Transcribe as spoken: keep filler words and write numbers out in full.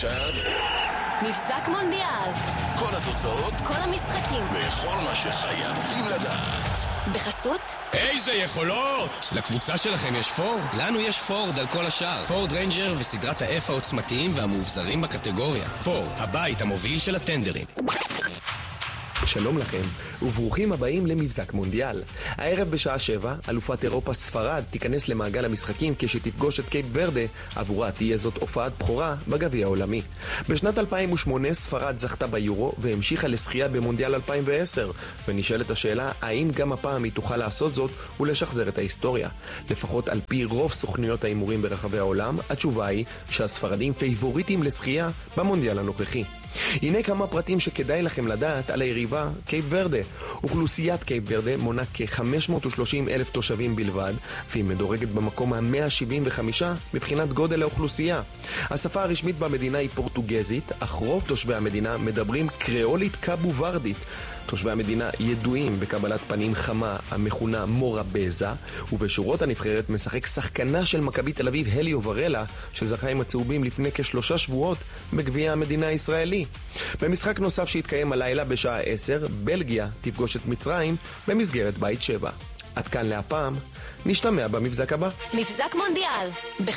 ועכשיו מבזק מונדיאל. כל התוצאות, כל המשחקים וכל מה שחייבים לדעת. בחסות איזה יכולות! לקבוצה שלכם יש פורד? לנו יש פורד על כל השאר. פורד ריינג'ר וסדרת ה-F העוצמתיים והמאובזרים בקטגוריה. פורד, הבית המוביל של הטנדרים. שלום לכם, וברוכים הבאים למבזק מונדיאל. הערב בשעה שבע, אלופת אירופה ספרד תיכנס למעגל המשחקים כשתפגוש את קייפ ורדה, עבורה תהיה זאת הופעת בחורה בגביע העולמי. בשנת אלפיים ושמונה ספרד זכתה ביורו והמשיכה לשחייה במונדיאל אלפיים ועשר, ונשאלת השאלה האם גם הפעם היא תוכל לעשות זאת ולשחזר את ההיסטוריה. לפחות על פי רוב סוכנויות האימורים ברחבי העולם, התשובה היא שהספרדים פייבוריטים לשחייה במונדיאל הנוכחי. הנה כמה פרטים שכדאי לכם לדעת על היריבה קייפ ורדה. אוכלוסיית קייפ ורדה מונה כ-חמש מאות ושלושים אלף תושבים בלבד, והיא מדורגת במקום ה-מאה שבעים וחמש מבחינת גודל האוכלוסייה. השפה הרשמית במדינה היא פורטוגזית, אך רוב תושבי המדינה מדברים קריאולית קאבו ורדית. תושבי המדינה ידועים בקבלת פנים חמה המכונה מורה בזה, ובשורות הנבחרת משחק שחקנה של מכבי תל אביב הליו ורלה, שזכה עם הצהובים לפני כשלושה שבועות בגביע המדינה הישראלי. במשחק נוסף שהתקיים הלילה בשעה עשר, בלגיה תפגוש את מצרים במסגרת בית שבע. עד כאן להפעם, נשתמע במבזק הבא. מבזק מונדיאל.